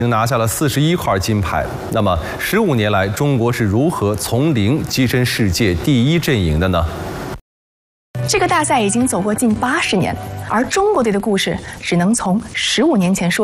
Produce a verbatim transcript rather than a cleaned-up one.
已经拿下了四十一块金牌。那么，十五年来，中国是如何从零跻身世界第一阵营的呢？ 这个大赛已经走过近八十年，而中国队的故事只能从十五年前说。